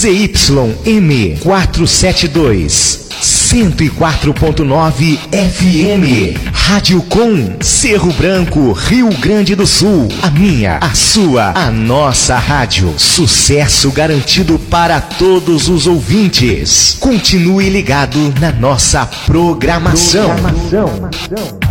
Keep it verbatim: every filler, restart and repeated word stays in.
Z Y M quatrocentos e setenta e dois, cento e quatro ponto nove F M. Rádio Com, Cerro Branco, Rio Grande do Sul. A minha, a sua, a nossa rádio. Sucesso garantido para todos os ouvintes. Continue ligado na nossa programação. programação.